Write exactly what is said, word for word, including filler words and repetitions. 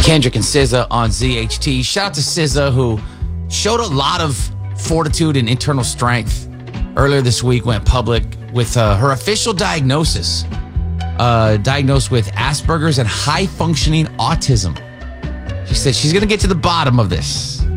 Kendrick and S Z A on Z H T. Shout out to S Z A, who showed a lot of fortitude and internal strength. Earlier this week, went public with uh, her official diagnosis, uh, diagnosed with Asperger's and high-functioning autism. She said she's going to get to the bottom of this.